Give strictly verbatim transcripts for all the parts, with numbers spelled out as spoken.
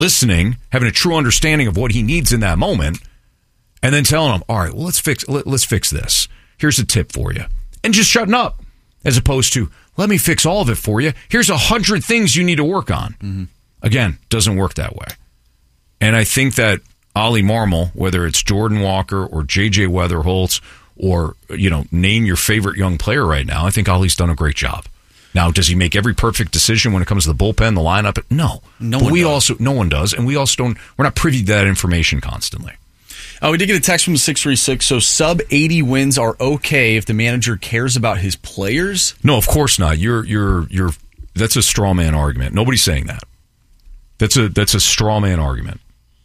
listening, having a true understanding of what he needs in that moment, and then telling him, all right, well, let's fix let, let's fix this. Here's a tip for you. And just shutting up, as opposed to, let me fix all of it for you. Here's a hundred things you need to work on. Mm-hmm. Again, doesn't work that way. And I think that Ollie Marmol, whether it's Jordan Walker or J J Weatherholtz or, you know, name your favorite young player right now, I think Ollie's done a great job. Now, does he make every perfect decision when it comes to the bullpen, the lineup? No. No but one we does. also no one does, and we also don't we're not privy to that information constantly. Oh, we did get a text from six three six. So sub eighty wins are okay if the manager cares about his players? No, of course not. You're you're you're that's a straw man argument. Nobody's saying that. That's a that's a straw man argument.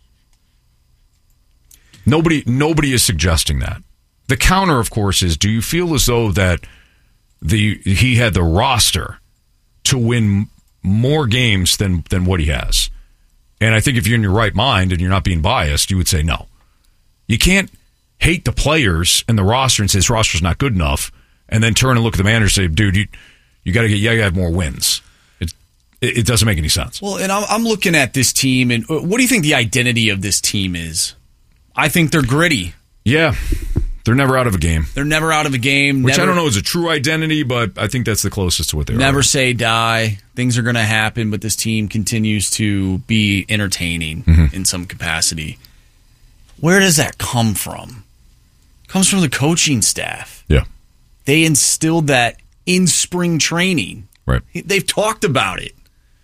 Nobody nobody is suggesting that. The counter, of course, is, do you feel as though that the he had the roster to win more games than than what he has? And I think if you're in your right mind and you're not being biased, you would say no. You can't hate the players and the roster and say this roster's not good enough, and then turn and look at the manager and say, dude, you you got to get you gotta have more wins. It, it it doesn't make any sense. Well, and I'm, I'm looking at this team, and what do you think the identity of this team is? I think they're gritty. Yeah, they're never out of a game. They're never out of a game. Which never, I don't know is a true identity, but I think that's the closest to what they are. Never say die. Things are going to happen, but this team continues to be entertaining Mm-hmm. in some capacity. Where does that come from? It comes from the coaching staff. Yeah. They instilled that in spring training. Right. They've talked about it.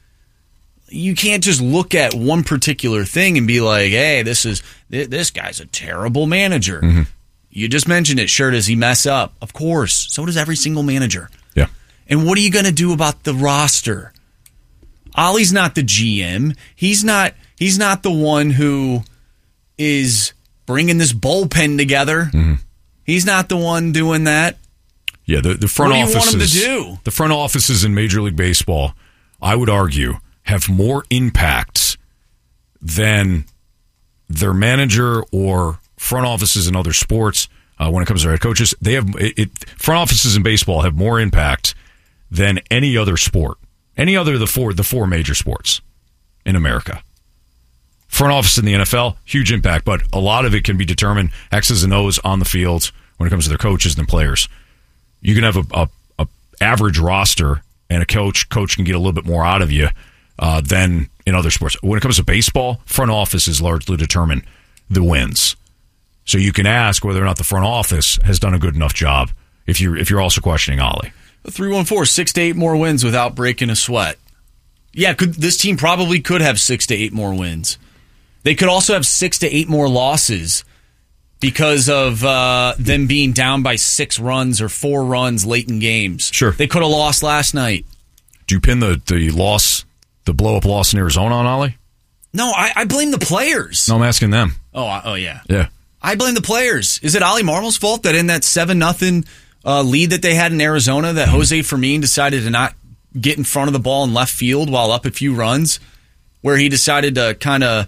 You can't just look at one particular thing and be like, hey, this is this guy's a terrible manager. Mm-hmm. You just mentioned it. Sure, does he mess up? Of course. So does every single manager. Yeah. And what are you going to do about the roster? Ollie's not the G M. He's not he's not the one who is bringing this bullpen together. Mm-hmm. He's not the one doing that. Yeah, the, the front What do you offices. want him to do? The front offices in Major League Baseball, I would argue, have more impacts than their manager or front offices in other sports. Uh, when it comes to their head coaches, they have it, it. Front offices in baseball have more impact than any other sport, any other of the four the four major sports in America. Front office in the N F L, huge impact, but a lot of it can be determined X's and O's on the field when it comes to their coaches and players. You can have a, a, a average roster, and a coach coach can get a little bit more out of you uh, than in other sports. When it comes to baseball, front office is largely determine the wins. So you can ask whether or not the front office has done a good enough job if you're if you're also questioning Ollie. three one four, six to eight more wins without breaking a sweat. Yeah, could this team probably could have six to eight more wins. They could also have six to eight more losses because of uh, them being down by six runs or four runs late in games. Sure. They could have lost last night. Do you pin the, the loss, the blow-up loss in Arizona on Ollie? No, I, I blame the players. No, I'm asking them. Oh, I- oh yeah. Yeah. I blame the players. Is it Ollie Marmol's fault that in that seven nothing uh, lead that they had in Arizona that Jose Fermin decided to not get in front of the ball in left field while up a few runs, where he decided to kind of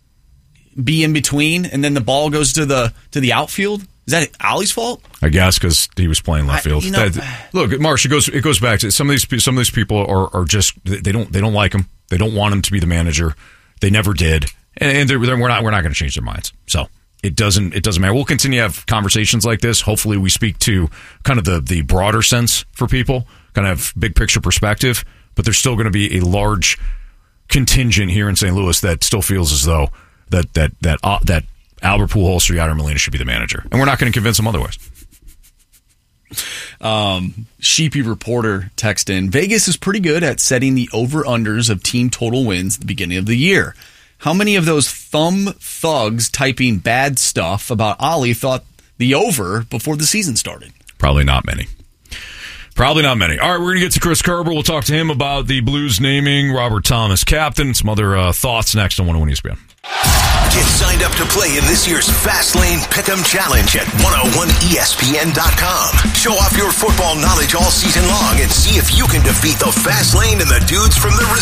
be in between and then the ball goes to the to the outfield? Is that Ollie's fault? I guess because he was playing left I- field. you know- That- look, Marsh, it goes it goes back to some of these pe- some of these people are, are just they don't they don't like him. They don't want him to be the manager. They never did, and, and they're, they're, we're not we're not going to change their minds. So it doesn't it doesn't matter. We'll continue to have conversations like this. Hopefully, we speak to kind of the the broader sense for people, kind of big picture perspective. But there's still going to be a large contingent here in Saint Louis that still feels as though that that that uh, that Albert Pujols or Yadier Molina should be the manager, and we're not going to convince them otherwise. Um, Sheepy Reporter text in, Vegas is pretty good at setting the over-unders of team total wins at the beginning of the year. How many of those thumb thugs typing bad stuff about Ollie thought the over before the season started? Probably not many. Probably not many. All right, we're going to get to Chris Kerber. We'll talk to him about the Blues naming Robert Thomas captain and some other uh, thoughts next on one oh one E S P N. Get signed up to play in this year's Fastlane Pick'em Challenge at one oh one E S P N dot com. Show off your football knowledge all season long and see if you can defeat the Fastlane and the dudes from the